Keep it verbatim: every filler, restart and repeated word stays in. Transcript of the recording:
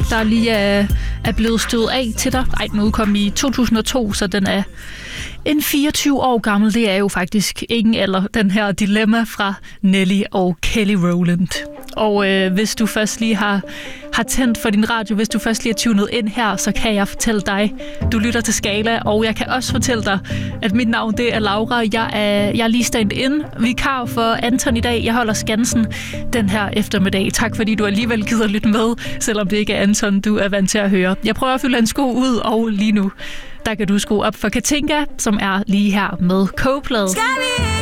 der lige er, er blevet stødt af til dig. Ej, den udkom i to tusind og to, så den er en fireogtyve år gammel. Det er jo faktisk ingen alder, den her Dilemma fra Nelly og Kelly Rowland. Og øh, hvis du først lige har, har tændt for din radio, hvis du først lige har tunet ind her, så kan jeg fortælle dig, du lytter til Skala, og jeg kan også fortælle dig, at mit navn det er Laura. Jeg er, jeg er lige stand-in, vikar for Anton i dag. Jeg holder skansen den her eftermiddag. Tak fordi du alligevel gider lytte med, selvom det ikke er Anton, du er vant til at høre. Jeg prøver at fylde en sko ud, og lige nu, der kan du skrue op for Katinka, som er lige her med Kogeplade. Skal vi